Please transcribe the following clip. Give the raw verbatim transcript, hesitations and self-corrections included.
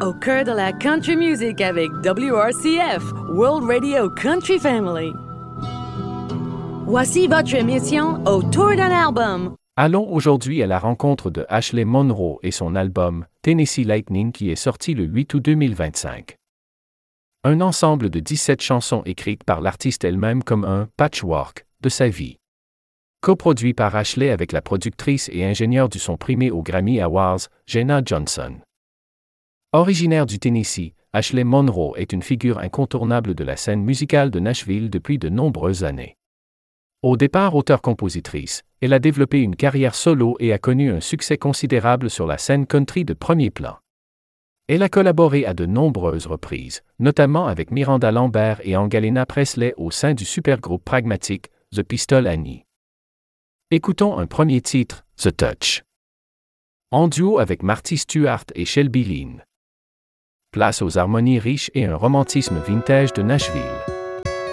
au cœur de la country music avec W R C F, World Radio Country Family. Voici votre émission Autour d'un album. Allons aujourd'hui à la rencontre de Ashley Monroe et son album Tennessee Lightning qui est sorti le huit août deux mille vingt-cinq. Un ensemble de dix-sept chansons écrites par l'artiste elle-même comme un « patchwork » de sa vie. Coproduit par Ashley avec la productrice et ingénieure du son primé aux Grammy Awards, Jenna Johnson. Originaire du Tennessee, Ashley Monroe est une figure incontournable de la scène musicale de Nashville depuis de nombreuses années. Au départ auteure-compositrice, elle a développé une carrière solo et a connu un succès considérable sur la scène country de premier plan. Elle a collaboré à de nombreuses reprises, notamment avec Miranda Lambert et Angelina Presley au sein du supergroupe pragmatique The Pistol Annie. Écoutons un premier titre, The Touch. En duo avec Marty Stuart et Shelby Lynne. Place aux harmonies riches et un romantisme vintage de Nashville.